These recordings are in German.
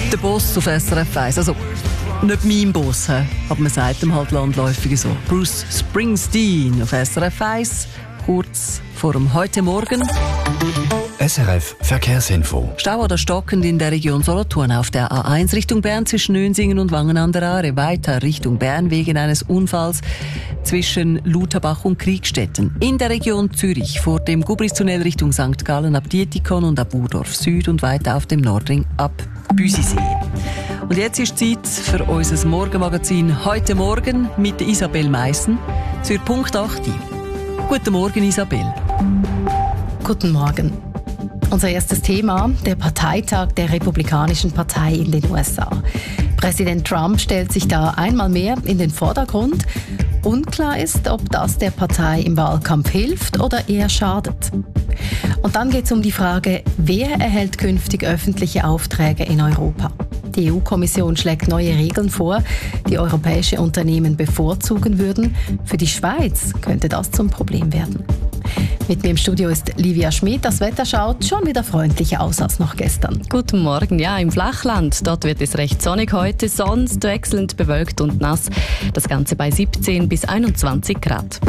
Der Boss auf SRF 1, also nicht mein Boss, aber man sagt ihm halt landläufig so. Bruce Springsteen auf SRF 1, kurz vor dem «Heute Morgen». SRF Verkehrsinfo. Stau oder stockend in der Region Solothurn auf der A1 Richtung Bern zwischen Nönsingen und Wangen an der Aare. Weiter Richtung Bern wegen eines Unfalls zwischen Lutherbach und Kriegstetten. In der Region Zürich vor dem Gubristunnel Richtung St. Gallen ab Dietikon und ab Urdorf Süd und weiter auf dem Nordring ab Büsisee. Und jetzt ist Zeit für unser Morgenmagazin «Heute Morgen» mit Isabel Meissen zur Punkt 8. Guten Morgen, Isabel. Guten Morgen. Unser erstes Thema, der Parteitag der Republikanischen Partei in den USA. Präsident Trump stellt sich da einmal mehr in den Vordergrund. Unklar ist, ob das der Partei im Wahlkampf hilft oder eher schadet. Und dann geht es um die Frage, wer erhält künftig öffentliche Aufträge in Europa? Die EU-Kommission schlägt neue Regeln vor, die europäische Unternehmen bevorzugen würden. Für die Schweiz könnte das zum Problem werden. Mit mir im Studio ist Livia Schmid. Das Wetter schaut schon wieder freundlicher aus als noch gestern. Guten Morgen. Ja, im Flachland. Dort wird es recht sonnig heute, sonst wechselnd bewölkt und nass. Das Ganze bei 17 bis 21 Grad.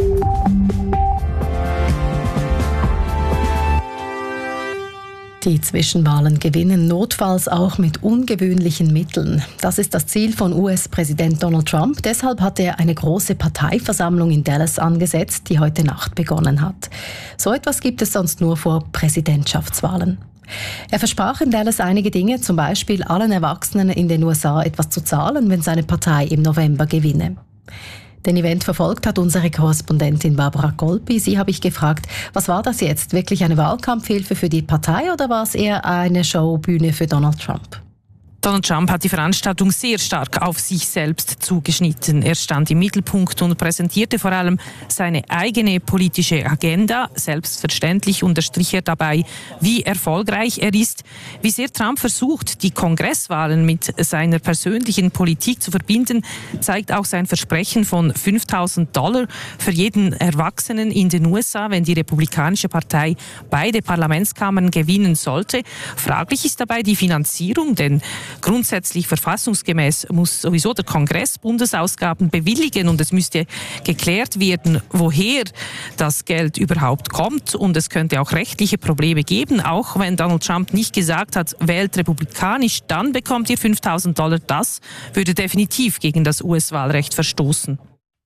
Die Zwischenwahlen gewinnen notfalls auch mit ungewöhnlichen Mitteln. Das ist das Ziel von US-Präsident Donald Trump. Deshalb hat er eine große Parteiversammlung in Dallas angesetzt, die heute Nacht begonnen hat. So etwas gibt es sonst nur vor Präsidentschaftswahlen. Er versprach in Dallas einige Dinge, zum Beispiel allen Erwachsenen in den USA etwas zu zahlen, wenn seine Partei im November gewinne. Den Event verfolgt hat unsere Korrespondentin Barbara Golpi. Sie habe ich gefragt, was war das jetzt? Wirklich eine Wahlkampfhilfe für die Partei oder war es eher eine Showbühne für Donald Trump? Donald Trump hat die Veranstaltung sehr stark auf sich selbst zugeschnitten. Er stand im Mittelpunkt und präsentierte vor allem seine eigene politische Agenda. Selbstverständlich unterstrich er dabei, wie erfolgreich er ist, wie sehr Trump versucht, die Kongresswahlen mit seiner persönlichen Politik zu verbinden, zeigt auch sein Versprechen von $5.000 für jeden Erwachsenen in den USA, wenn die Republikanische Partei beide Parlamentskammern gewinnen sollte. Fraglich ist dabei die Finanzierung, denn grundsätzlich verfassungsgemäß muss sowieso der Kongress Bundesausgaben bewilligen und es müsste geklärt werden, woher das Geld überhaupt kommt und es könnte auch rechtliche Probleme geben, auch wenn Donald Trump nicht gesagt hat, wählt republikanisch, dann bekommt ihr $5.000. Das würde definitiv gegen das US-Wahlrecht verstoßen.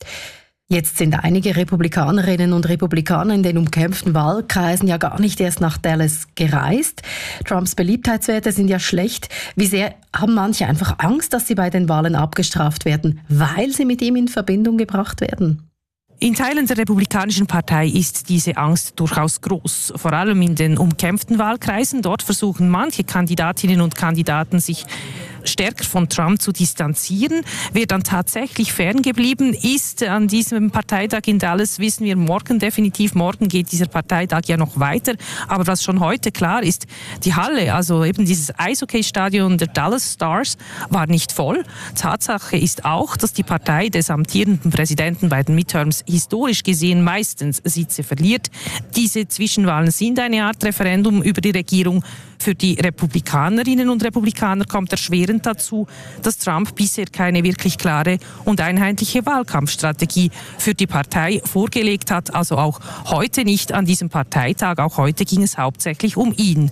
Jetzt sind einige Republikanerinnen und Republikaner in den umkämpften Wahlkreisen ja gar nicht erst nach Dallas gereist. Trumps Beliebtheitswerte sind ja schlecht. Wie sehr haben manche einfach Angst, dass sie bei den Wahlen abgestraft werden, weil sie mit ihm in Verbindung gebracht werden? In Teilen der Republikanischen Partei ist diese Angst durchaus groß. Vor allem in den umkämpften Wahlkreisen. Dort versuchen manche Kandidatinnen und Kandidaten, sich stärker von Trump zu distanzieren. Wer dann tatsächlich ferngeblieben ist an diesem Parteitag in Dallas, wissen wir morgen definitiv. Morgen geht dieser Parteitag ja noch weiter. Aber was schon heute klar ist, die Halle, also eben dieses Eishockey-Stadion der Dallas Stars, war nicht voll. Tatsache ist auch, dass die Partei des amtierenden Präsidenten bei den Midterms historisch gesehen meistens Sitze verliert. Diese Zwischenwahlen sind eine Art Referendum über die Regierung. Für die Republikanerinnen und Republikaner kommt erschwerend dazu, dass Trump bisher keine wirklich klare und einheitliche Wahlkampfstrategie für die Partei vorgelegt hat. Also auch heute nicht an diesem Parteitag. Auch heute ging es hauptsächlich um ihn.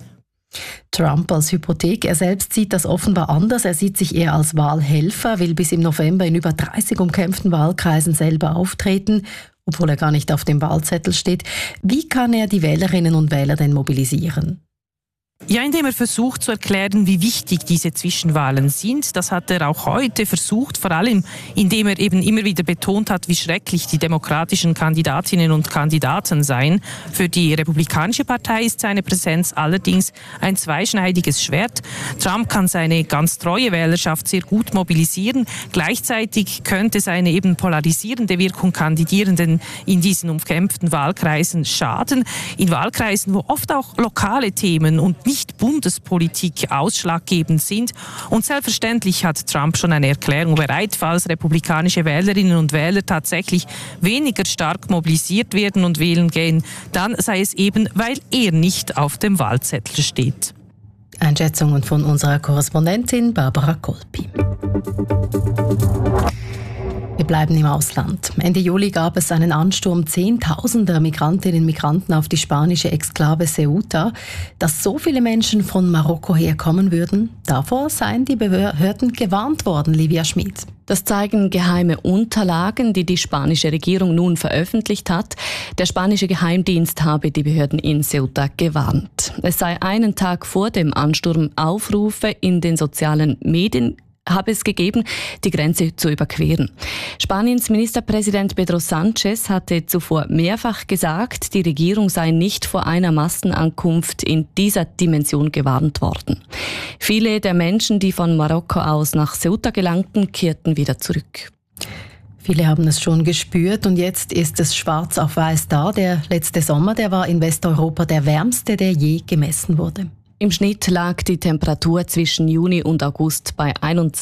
Trump als Hypothek, er selbst sieht das offenbar anders. Er sieht sich eher als Wahlhelfer, will bis im November in über 30 umkämpften Wahlkreisen selber auftreten, obwohl er gar nicht auf dem Wahlzettel steht. Wie kann er die Wählerinnen und Wähler denn mobilisieren? Ja, indem er versucht zu erklären, wie wichtig diese Zwischenwahlen sind. Das hat er auch heute versucht, vor allem indem er eben immer wieder betont hat, wie schrecklich die demokratischen Kandidatinnen und Kandidaten seien. Für die Republikanische Partei ist seine Präsenz allerdings ein zweischneidiges Schwert. Trump kann seine ganz treue Wählerschaft sehr gut mobilisieren. Gleichzeitig könnte seine eben polarisierende Wirkung Kandidierenden in diesen umkämpften Wahlkreisen schaden. In Wahlkreisen, wo oft auch lokale Themen und nicht Bundespolitik ausschlaggebend sind. Und selbstverständlich hat Trump schon eine Erklärung bereit, falls republikanische Wählerinnen und Wähler tatsächlich weniger stark mobilisiert werden und wählen gehen, dann sei es eben, weil er nicht auf dem Wahlzettel steht. Einschätzungen von unserer Korrespondentin Barbara Kolpi. Wir bleiben im Ausland. Ende Juli gab es einen Ansturm Zehntausender Migrantinnen und Migranten auf die spanische Exklave Ceuta. Dass so viele Menschen von Marokko herkommen würden, davor seien die Behörden gewarnt worden, Livia Schmid. Das zeigen geheime Unterlagen, die die spanische Regierung nun veröffentlicht hat. Der spanische Geheimdienst habe die Behörden in Ceuta gewarnt. Es sei einen Tag vor dem Ansturm Aufrufe in den sozialen Medien habe es gegeben, die Grenze zu überqueren. Spaniens Ministerpräsident Pedro Sánchez hatte zuvor mehrfach gesagt, die Regierung sei nicht vor einer Massenankunft in dieser Dimension gewarnt worden. Viele der Menschen, die von Marokko aus nach Ceuta gelangten, kehrten wieder zurück. Viele haben es schon gespürt und jetzt ist es schwarz auf weiß da. Der letzte Sommer, der war in Westeuropa der wärmste, der je gemessen wurde. Im Schnitt lag die Temperatur zwischen Juni und August bei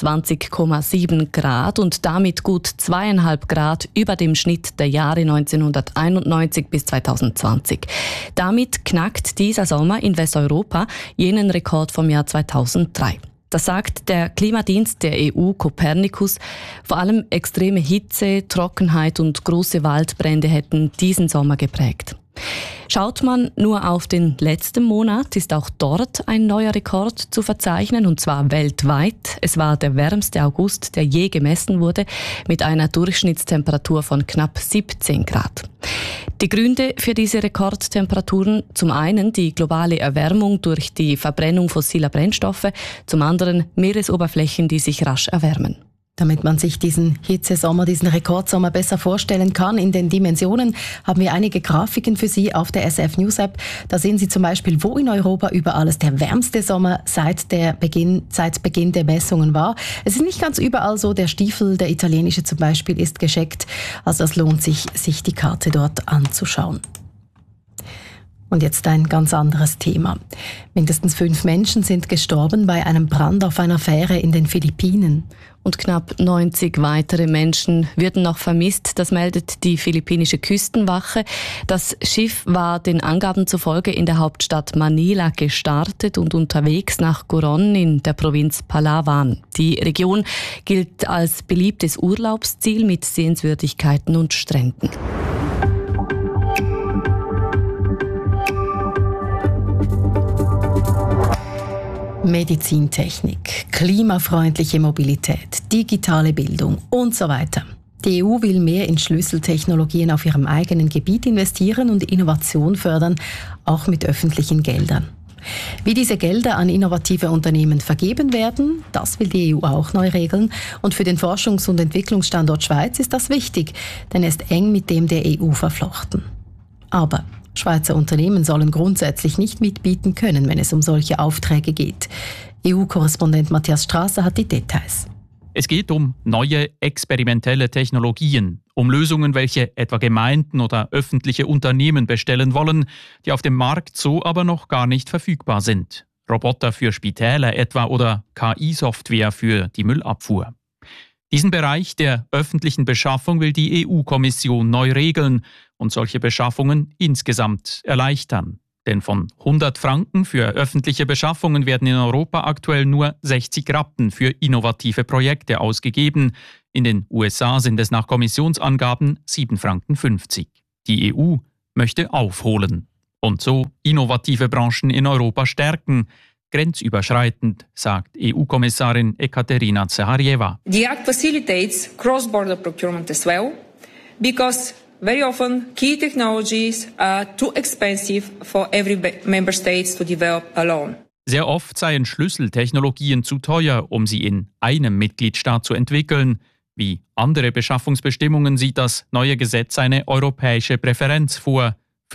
21,7 Grad und damit gut 2,5 Grad über dem Schnitt der Jahre 1991 bis 2020. Damit knackt dieser Sommer in Westeuropa jenen Rekord vom Jahr 2003. Das sagt der Klimadienst der EU Copernicus. Vor allem extreme Hitze, Trockenheit und große Waldbrände hätten diesen Sommer geprägt. Schaut man nur auf den letzten Monat, ist auch dort ein neuer Rekord zu verzeichnen, und zwar weltweit. Es war der wärmste August, der je gemessen wurde, mit einer Durchschnittstemperatur von knapp 17 Grad. Die Gründe für diese Rekordtemperaturen: zum einen die globale Erwärmung durch die Verbrennung fossiler Brennstoffe, zum anderen Meeresoberflächen, die sich rasch erwärmen. Damit man sich diesen Hitzesommer, diesen Rekordsommer besser vorstellen kann, in den Dimensionen, haben wir einige Grafiken für Sie auf der SRF News App. Da sehen Sie zum Beispiel, wo in Europa überall es der wärmste Sommer seit Beginn der Messungen war. Es ist nicht ganz überall so. Der Stiefel, der italienische zum Beispiel, ist gescheckt. Also es lohnt sich die Karte dort anzuschauen. Und jetzt ein ganz anderes Thema. Mindestens 5 Menschen sind gestorben bei einem Brand auf einer Fähre in den Philippinen. Und knapp 90 weitere Menschen werden noch vermisst. Das meldet die philippinische Küstenwache. Das Schiff war den Angaben zufolge in der Hauptstadt Manila gestartet und unterwegs nach Coron in der Provinz Palawan. Die Region gilt als beliebtes Urlaubsziel mit Sehenswürdigkeiten und Stränden. Medizintechnik, klimafreundliche Mobilität, digitale Bildung und so weiter. Die EU will mehr in Schlüsseltechnologien auf ihrem eigenen Gebiet investieren und Innovation fördern, auch mit öffentlichen Geldern. Wie diese Gelder an innovative Unternehmen vergeben werden, das will die EU auch neu regeln. Und für den Forschungs- und Entwicklungsstandort Schweiz ist das wichtig, denn er ist eng mit dem der EU verflochten. Aber Schweizer Unternehmen sollen grundsätzlich nicht mitbieten können, wenn es um solche Aufträge geht. EU-Korrespondent Matthias Strasser hat die Details. Es geht um neue experimentelle Technologien, um Lösungen, welche etwa Gemeinden oder öffentliche Unternehmen bestellen wollen, die auf dem Markt so aber noch gar nicht verfügbar sind. Roboter für Spitäler etwa oder KI-Software für die Müllabfuhr. Diesen Bereich der öffentlichen Beschaffung will die EU-Kommission neu regeln und solche Beschaffungen insgesamt erleichtern. Denn von 100 Franken für öffentliche Beschaffungen werden in Europa aktuell nur 60 Rappen für innovative Projekte ausgegeben. In den USA sind es nach Kommissionsangaben 7,50 Franken. Die EU möchte aufholen und so innovative Branchen in Europa stärken. Grenzüberschreitend, sagt EU-Kommissarin Ekaterina Zaharjeva. The Act facilitates cross-border procurement as well, because very often key technologies are too expensive for every member state to develop alone. Sehr oft seien Schlüsseltechnologien zu teuer, um sie in einem Mitgliedstaat zu entwickeln. Wie andere Beschaffungsbestimmungen sieht das neue Gesetz eine europäische Präferenz vor.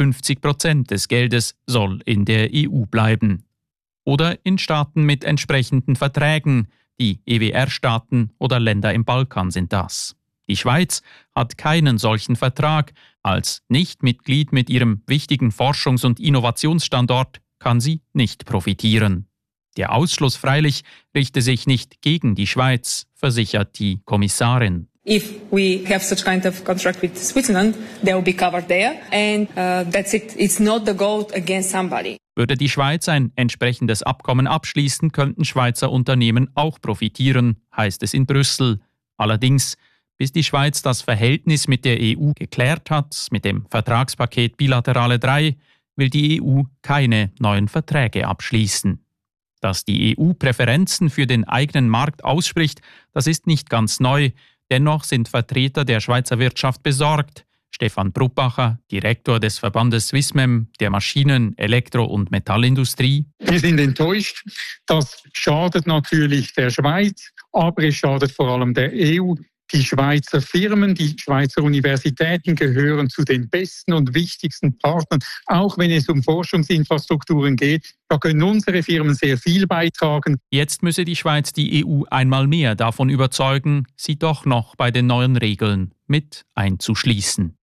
50% des Geldes soll in der EU bleiben. Oder in Staaten mit entsprechenden Verträgen. Die EWR-Staaten oder Länder im Balkan sind das. Die Schweiz hat keinen solchen Vertrag. Als Nichtmitglied mit ihrem wichtigen Forschungs- und Innovationsstandort kann sie nicht profitieren. Der Ausschluss freilich richte sich nicht gegen die Schweiz, versichert die Kommissarin. If we have such kind of contract with Switzerland, they will be covered there. And that's it. It's not the goal against somebody. Würde die Schweiz ein entsprechendes Abkommen abschließen, könnten Schweizer Unternehmen auch profitieren, heißt es in Brüssel. Allerdings, bis die Schweiz das Verhältnis mit der EU geklärt hat, mit dem Vertragspaket Bilaterale 3, will die EU keine neuen Verträge abschließen. Dass die EU Präferenzen für den eigenen Markt ausspricht, das ist nicht ganz neu. Dennoch sind Vertreter der Schweizer Wirtschaft besorgt. Stefan Bruppacher, Direktor des Verbandes Swissmem, der Maschinen-, Elektro- und Metallindustrie. Wir sind enttäuscht. Das schadet natürlich der Schweiz, aber es schadet vor allem der EU. Die Schweizer Firmen, die Schweizer Universitäten gehören zu den besten und wichtigsten Partnern, auch wenn es um Forschungsinfrastrukturen geht. Da können unsere Firmen sehr viel beitragen. Jetzt müsse die Schweiz die EU einmal mehr davon überzeugen, sie doch noch bei den neuen Regeln mit einzuschließen.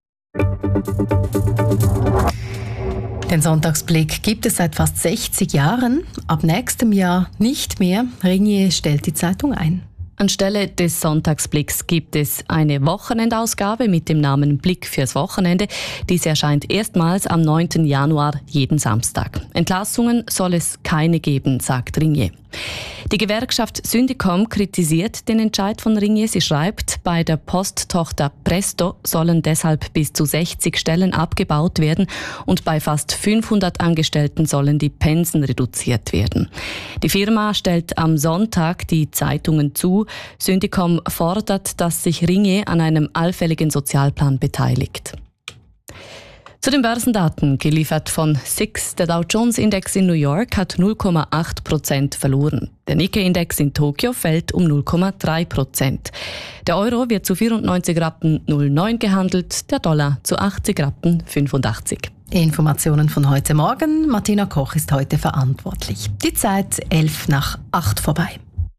Den Sonntagsblick gibt es seit fast 60 Jahren. Ab nächstem Jahr nicht mehr. Ringier stellt die Zeitung ein. Anstelle des Sonntagsblicks gibt es eine Wochenendausgabe mit dem Namen Blick fürs Wochenende. Diese erscheint erstmals am 9. Januar jeden Samstag. Entlassungen soll es keine geben, sagt Ringier. Die Gewerkschaft Syndicom kritisiert den Entscheid von Ringier. Sie schreibt, bei der Posttochter Presto sollen deshalb bis zu 60 Stellen abgebaut werden und bei fast 500 Angestellten sollen die Pensen reduziert werden. Die Firma stellt am Sonntag die Zeitungen zu. Syndicom fordert, dass sich Ringier an einem allfälligen Sozialplan beteiligt. Zu den Börsendaten, geliefert von SIX. Der Dow Jones Index in New York hat 0,8% verloren. Der Nikkei-Index in Tokio fällt um 0,3%. Der Euro wird zu 94,09 Rappen gehandelt, der Dollar zu 80,85 Rappen. Informationen von heute Morgen. Martina Koch ist heute verantwortlich. Die Zeit 7:11 vorbei.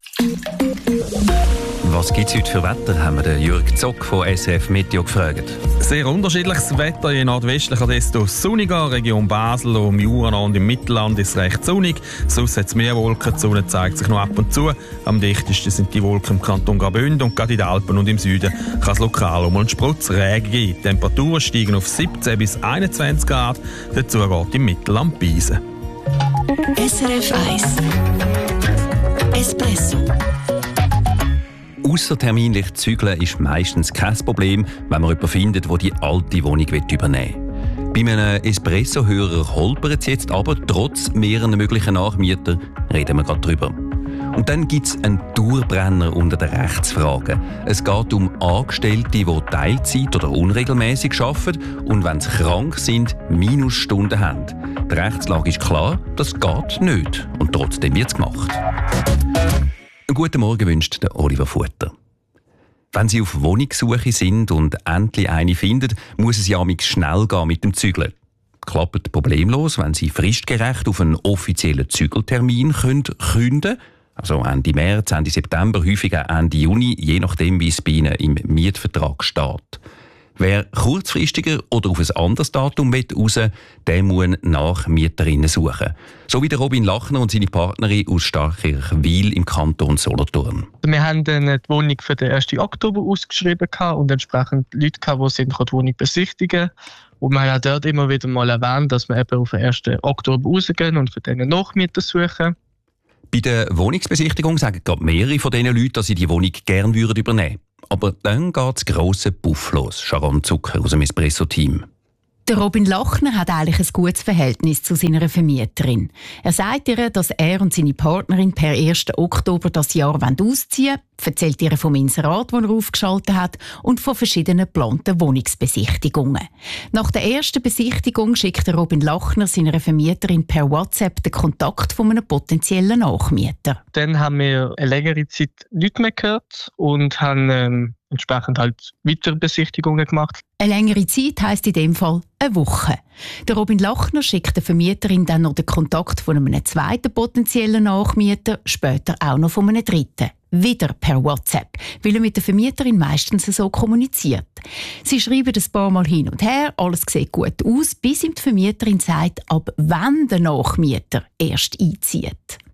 Was gibt es heute für Wetter, haben wir den Jürg Zock von SRF Meteo gefragt. Sehr unterschiedliches Wetter, je nordwestlicher, desto sonniger. Region Basel, um Jura und im Mittelland ist es recht sonnig. Sonst hat es mehr Wolken, die Sonne zeigt sich noch ab und zu. Am dichtesten sind die Wolken im Kanton Graubünden und gerade in den Alpen und im Süden kann es lokal um einen Sprutz Regen geben. Die Temperaturen steigen auf 17 bis 21 Grad, dazu geht im Mittelland Beisen. SRF 1 Espresso. Ausserterminlich zügeln ist meistens kein Problem, wenn man jemanden findet, der die alte Wohnung übernehmen will. Bei einem Espresso-Hörer holpert es jetzt aber, trotz mehreren möglichen Nachmietern, reden wir gerade drüber. Und dann gibt es einen Dauerbrenner unter den Rechtsfragen. Es geht um Angestellte, die Teilzeit oder unregelmäßig arbeiten und wenn sie krank sind, Minusstunden haben. Die Rechtslage ist klar, das geht nicht. Und trotzdem wird es gemacht. Einen guten Morgen wünscht der Oliver Futter. Wenn Sie auf Wohnungssuche sind und endlich eine finden, muss es ja schnell gehen mit dem Zügeln. Klappt problemlos, wenn Sie fristgerecht auf einen offiziellen Zügeltermin künden können. Also Ende März, Ende September, häufiger Ende Juni, je nachdem, wie es bei Ihnen im Mietvertrag steht. Wer kurzfristiger oder auf ein anderes Datum raus will, der muss nach Mieterinnen suchen. So wie der Robin Lachner und seine Partnerin aus Starkirchwil im Kanton Solothurn. Wir haben dann die Wohnung für den 1. Oktober ausgeschrieben und entsprechend Leute, die die Wohnung besichtigen. Und wir haben auch dort immer wieder mal erwähnt, dass wir eben auf den 1. Oktober rausgehen und für diesen Nachmieter suchen. Bei der Wohnungsbesichtigung sagen gerade mehrere von diesen Leuten, dass sie die Wohnung gerne übernehmen würden. Aber dann geht das grosse Puff los. Sharon Zucker aus dem Espresso-Team. Der Robin Lachner hat eigentlich ein gutes Verhältnis zu seiner Vermieterin. Er sagt ihr, dass er und seine Partnerin per 1. Oktober das Jahr ausziehen wollen, erzählt ihr vom Inserat, das er aufgeschaltet hat, und von verschiedenen geplanten Wohnungsbesichtigungen. Nach der ersten Besichtigung schickt der Robin Lachner seiner Vermieterin per WhatsApp den Kontakt von einem potenziellen Nachmieter. Dann haben wir eine längere Zeit nichts mehr gehört und haben entsprechend weitere Besichtigungen gemacht. Eine längere Zeit heisst in dem Fall eine Woche. Der Robin Lachner schickt der Vermieterin dann noch den Kontakt von einem zweiten potenziellen Nachmieter, später auch noch von einem dritten. Wieder per WhatsApp, weil er mit der Vermieterin meistens so kommuniziert. Sie schreiben ein paar Mal hin und her, alles sieht gut aus, bis ihm die Vermieterin sagt, ab wann der Nachmieter erst einzieht.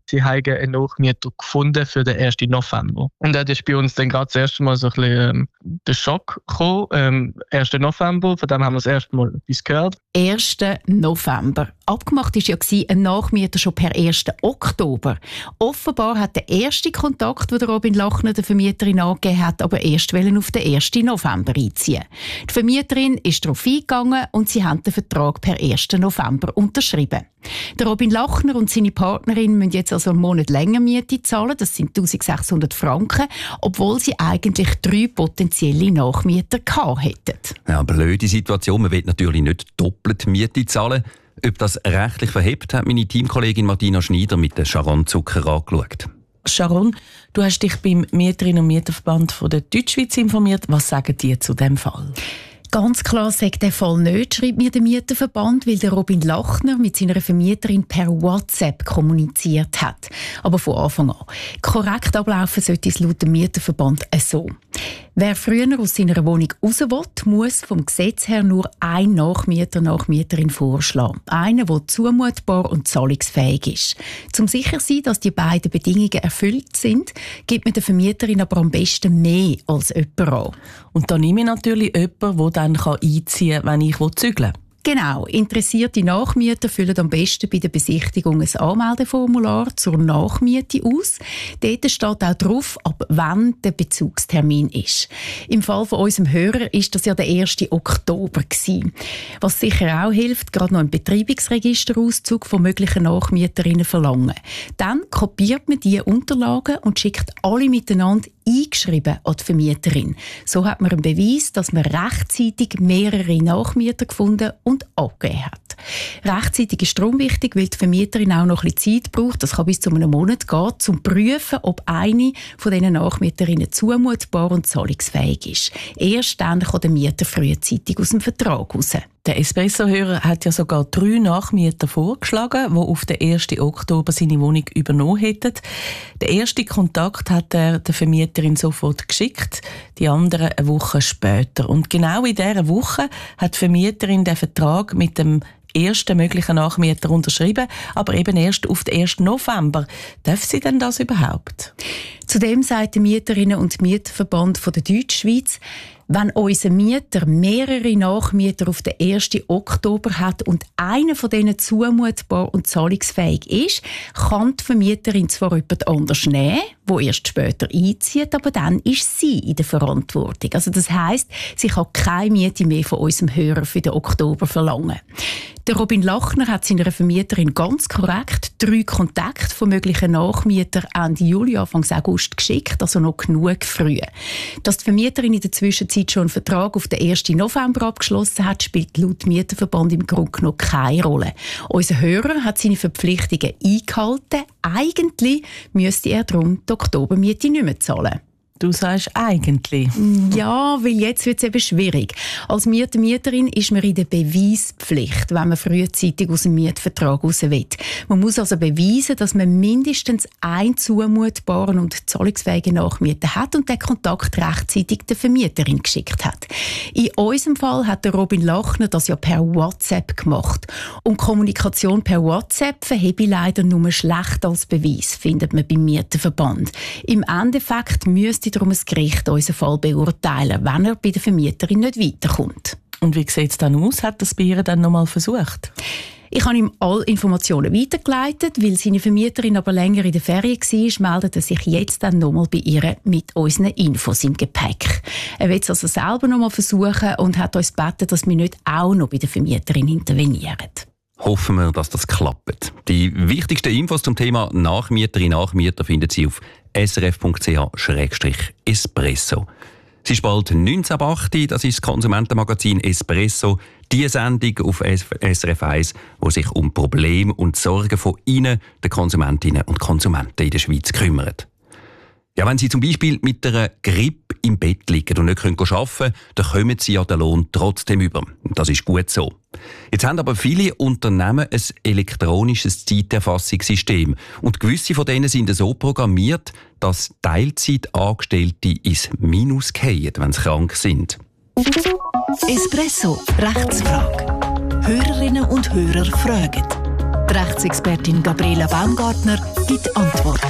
sie haben einen Nachmieter gefunden für den 1. November. Und das ist bei uns dann gerade das erste Mal so ein bisschen der Schock gekommen. 1. November, von dem haben wir das erste Mal etwas gehört. 1. November. Abgemacht war ja ein Nachmieter schon per 1. Oktober. Offenbar hat der erste Kontakt, den Robin Lachner der Vermieterin angegeben hat, aber erst auf den 1. November einziehen. Die Vermieterin ist darauf eingegangen und sie haben den Vertrag per 1. November unterschrieben. Der Robin Lachner und seine Partnerin müssen jetzt also einen Monat länger Miete zahlen, das sind 1600 Franken, obwohl sie eigentlich 3 potenzielle Nachmieter gehabt hätten. Ja, blöde Situation, man will natürlich nicht doppelt Miete zahlen. Ob das rechtlich verhebt, hat meine Teamkollegin Martina Schneider mit der Sharon Zucker angeschaut. Sharon, du hast dich beim Mieterinnen- und Mieterverband von der Deutschschweiz informiert. Was sagen die zu diesem Fall? Ganz klar sagt der Fall nicht, schreibt mir der Mieterverband, weil der Robin Lachner mit seiner Vermieterin per WhatsApp kommuniziert hat. Aber von Anfang an. Korrekt ablaufen sollte es laut dem Mieterverband so. Wer früher aus seiner Wohnung raus will, muss vom Gesetz her nur einen Nachmieterin vorschlagen. Einen, der zumutbar und zahlungsfähig ist. Zum sicher sein, dass die beiden Bedingungen erfüllt sind, gibt man der Vermieterin aber am besten mehr als jemand an. Und da nehme ich natürlich jemanden, der dann einziehen kann, wenn ich zügeln will. Genau. Interessierte Nachmieter füllen am besten bei der Besichtigung ein Anmeldeformular zur Nachmiete aus. Dort steht auch drauf, ab wann der Bezugstermin ist. Im Fall von unserem Hörer ist das ja der 1. Oktober gewesen. Was sicher auch hilft, gerade noch einen Betreibungsregisterauszug von möglichen Nachmieterinnen verlangen. Dann kopiert man diese Unterlagen und schickt alle miteinander eingeschrieben an die Vermieterin. So hat man einen Beweis, dass man rechtzeitig mehrere Nachmieter gefunden und angegeben hat. Rechtzeitig ist darum wichtig, weil die Vermieterin auch noch ein bisschen Zeit braucht, das kann bis zu einem Monat gehen, um zu prüfen, ob eine von diesen Nachmieterinnen zumutbar und zahlungsfähig ist. Erst dann kann der Mieter frühzeitig aus dem Vertrag raus. Der Espresso-Hörer hat ja sogar 3 Nachmieter vorgeschlagen, die auf den 1. Oktober seine Wohnung übernommen hätten. Den ersten Kontakt hat er der Vermieterin sofort geschickt, die anderen eine Woche später. Und genau in dieser Woche hat die Vermieterin den Vertrag mit dem ersten möglichen Nachmieter unterschrieben, aber eben erst auf den 1. November. Darf sie denn das überhaupt? Zudem sagt der Mieterinnen- und Mieterverband von der Deutschschweiz, wenn unser Mieter mehrere Nachmieter auf den 1. Oktober hat und einer von denen zumutbar und zahlungsfähig ist, kann die Vermieterin zwar jemand anders nehmen, der erst später einzieht, aber dann ist sie in der Verantwortung. Also das heisst, sie kann keine Miete mehr von unserem Hörer für den Oktober verlangen. Der Robin Lachner hat seiner Vermieterin ganz korrekt 3 Kontakte von möglichen Nachmietern Ende Juli, Anfang August geschickt, also noch genug früh. Dass die Vermieterin in der Zwischenzeit schon einen Vertrag auf den 1. November abgeschlossen hat, spielt laut Mieterverband im Grunde noch keine Rolle. Unser Hörer hat seine Verpflichtungen eingehalten. Eigentlich müsste er darum die Oktobermiete nicht mehr zahlen. Du sagst eigentlich. Ja, weil jetzt wird es eben schwierig. Als Mieterin ist man in der Beweispflicht, wenn man frühzeitig aus dem Mietvertrag raus will. Man muss also beweisen, dass man mindestens einen zumutbaren und zahlungsfähigen Nachmieter hat und den Kontakt rechtzeitig der Vermieterin geschickt hat. In unserem Fall hat der Robin Lachner das ja per WhatsApp gemacht. Und Kommunikation per WhatsApp verhebe ich leider nur schlecht als Beweis, findet man beim Mieterverband. Im Endeffekt müsste darum ein Gericht unseren Fall beurteilen, wenn er bei der Vermieterin nicht weiterkommt. Und wie sieht es dann aus? Hat das bei ihr dann nochmal versucht? Ich habe ihm alle Informationen weitergeleitet, weil seine Vermieterin aber länger in der Ferien war, meldet er sich jetzt dann nochmal bei ihr mit unseren Infos im Gepäck. Er will es also selber nochmal versuchen und hat uns gebeten, dass wir nicht auch noch bei der Vermieterin intervenieren. Hoffen wir, dass das klappt. Die wichtigsten Infos zum Thema Nachmieter finden Sie auf srf.ch/espresso. Es ist bald 19.08 Uhr, das ist das Konsumentenmagazin Espresso, die Sendung auf SRF 1, die sich um Probleme und Sorgen von Ihnen, den Konsumentinnen und Konsumenten in der Schweiz kümmert. Ja, wenn Sie zum Beispiel mit einer Grippe im Bett liegen und nicht arbeiten können, dann kommen Sie ja den Lohn trotzdem über. Das ist gut so. Jetzt haben aber viele Unternehmen ein elektronisches Zeiterfassungssystem. Und gewisse von denen sind so programmiert, dass Teilzeitangestellte ins Minus fallen, wenn sie krank sind. Espresso, Rechtsfrage. Hörerinnen und Hörer fragen. Die Rechtsexpertin Gabriela Baumgartner gibt Antwort.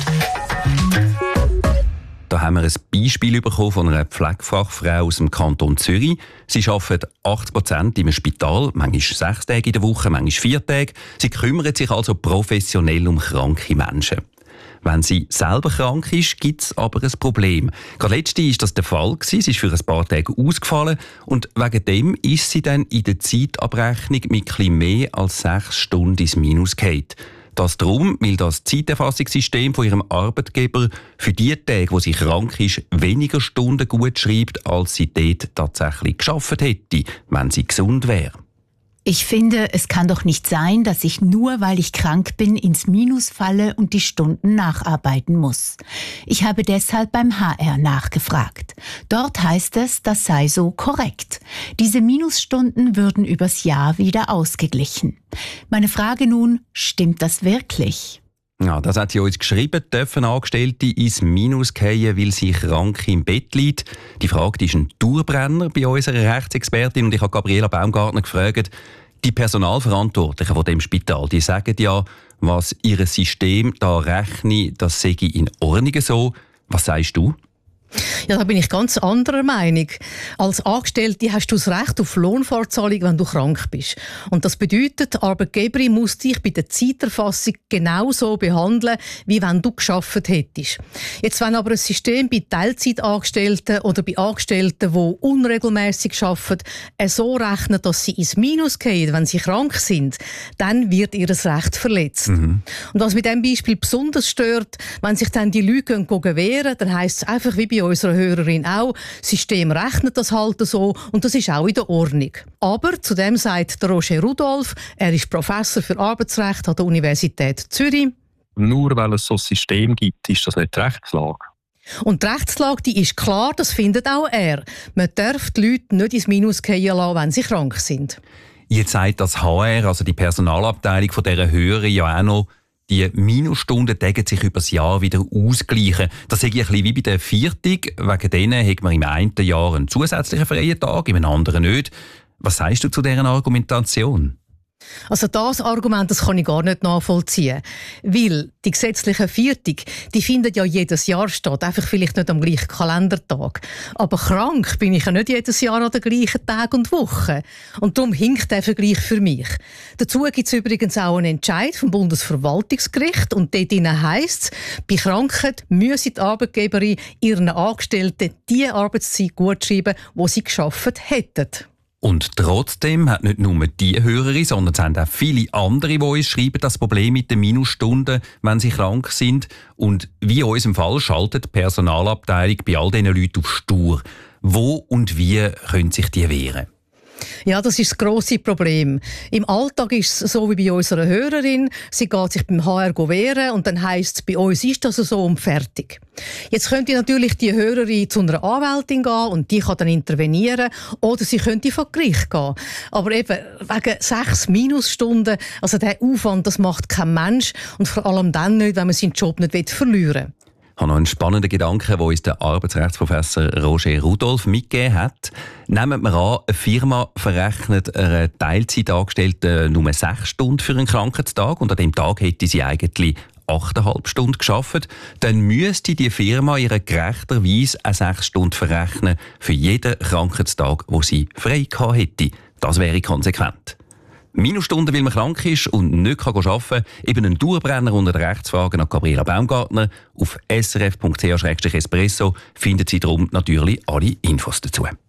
Da haben wir ein Beispiel bekommen von einer Pflegefachfrau aus dem Kanton Zürich. Sie arbeitet 80% im Spital, manchmal 6 Tage in der Woche, manchmal 4 Tage. Sie kümmert sich also professionell um kranke Menschen. Wenn sie selber krank ist, gibt es aber ein Problem. Gerade letzte war das der Fall. Sie ist für ein paar Tage ausgefallen und wegen dem ist sie dann in der Zeitabrechnung mit etwas mehr als 6 Stunden ins Minus gefallen. Das darum, weil das Zeiterfassungssystem von ihrem Arbeitgeber für die Tage, wo sie krank ist, weniger Stunden gut schreibt, als sie dort tatsächlich geschafft hätte, wenn sie gesund wäre. Ich finde, es kann doch nicht sein, dass ich nur, weil ich krank bin, ins Minus falle und die Stunden nacharbeiten muss. Ich habe deshalb beim HR nachgefragt. Dort heißt es, das sei so korrekt. Diese Minusstunden würden übers Jahr wieder ausgeglichen. Meine Frage nun, stimmt das wirklich? Ja, das hat sie uns geschrieben. Dürfen Angestellte ins Minus fallen, weil sie krank im Bett liegt? Die Frage die ist ein Dauerbrenner bei unserer Rechtsexpertin. Und ich habe Gabriela Baumgartner gefragt, die Personalverantwortlichen von dem Spital, die sagen ja, was ihr System da rechne, das sei in Ordnung so. Was sagst du? Ja, da bin ich ganz anderer Meinung. Als Angestellte hast du das Recht auf Lohnfortzahlung, wenn du krank bist. Und das bedeutet, die Arbeitgeberin muss dich bei der Zeiterfassung genauso behandeln, wie wenn du gearbeitet hättest. Jetzt, wenn aber ein System bei Teilzeitangestellten oder bei Angestellten, die unregelmäßig arbeiten, so rechnet, dass sie ins Minus gehen, wenn sie krank sind, dann wird ihr Recht verletzt. Und was mit diesem Beispiel besonders stört, wenn sich dann die Leute wehren, dann heisst es einfach wie bei unserer Hörerin auch, das System rechnet das halt so und das ist auch in der Ordnung. Aber zudem sagt der Roger Rudolph, er ist Professor für Arbeitsrecht an der Universität Zürich. Nur weil es so ein System gibt, ist das nicht die Rechtslage. Und die Rechtslage, die ist klar, das findet auch er. Man darf die Leute nicht ins Minus fallen lassen, wenn sie krank sind. Jetzt sagt das HR, also die Personalabteilung von dieser Hörerin, ja auch noch, die Minusstunden tägen sich über das Jahr wieder ausgleichen. Das ist ein bisschen wie bei der Viertung. Wegen denen hat man im einen Jahr einen zusätzlichen freien Tag, im anderen nicht. Was sagst du zu dieser Argumentation? Also das Argument, das kann ich gar nicht nachvollziehen. Weil die gesetzliche Viertung, die findet ja jedes Jahr statt, einfach vielleicht nicht am gleichen Kalendertag. Aber krank bin ich ja nicht jedes Jahr an den gleichen Tag und Woche. Und darum hinkt der Vergleich für mich. Dazu gibt es übrigens auch einen Entscheid vom Bundesverwaltungsgericht und dort heisst es, bei Krankheit müsse die Arbeitgeberin ihren Angestellten die Arbeitszeit gutschreiben, die sie geschafft hätten. Und trotzdem hat nicht nur die Hörerin, sondern es haben auch viele andere, die uns schreiben, das Problem mit den Minusstunden, wenn sie krank sind. Und wie in unserem Fall schaltet die Personalabteilung bei all diesen Leuten auf stur. Wo und wie können sich die wehren? Ja, das ist das grosse Problem. Im Alltag ist es so wie bei unserer Hörerin. Sie geht sich beim HR wehren und dann heisst es, bei uns ist das so und fertig. Jetzt könnte natürlich die Hörerin zu einer Anwältin gehen und die kann dann intervenieren. Oder sie könnte vor Gericht gehen. Aber eben wegen 6 Minusstunden, also der Aufwand, das macht kein Mensch. Und vor allem dann nicht, wenn man seinen Job nicht verlieren will. Ich habe noch einen spannenden Gedanken, den uns der Arbeitsrechtsprofessor Roger Rudolph mitgegeben hat. Nehmen wir an, eine Firma verrechnet einer Teilzeitangestellten nur 6 Stunden für einen Krankheitstag und an dem Tag hätte sie eigentlich 8,5 Stunden gearbeitet. Dann müsste die Firma ihr gerechterweise 6 Stunden verrechnen für jeden Krankheitstag, den sie frei gehabt hätte. Das wäre konsequent. Minusstunden, weil man krank ist und nicht arbeiten kann. Eben ein Dauerbrenner unter der Rechtsfrage an Gabriela Baumgartner. Auf srf.ch/espresso findet Sie darum natürlich alle Infos dazu.